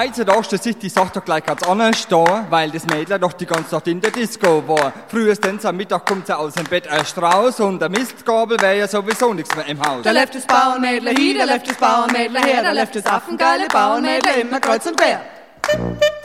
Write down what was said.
Also da ist sich die Sache doch gleich ganz anders da, weil das Mädel doch die ganze Nacht in der Disco war. Frühestens am Mittag kommt sie aus dem Bett erst raus und eine Mistgabel wäre ja sowieso nichts mehr im Haus. Da läuft das Bauernmädler hin, da läuft das Bauernmädler her, da läuft das affengeile Bauernmädler immer kreuz und quer.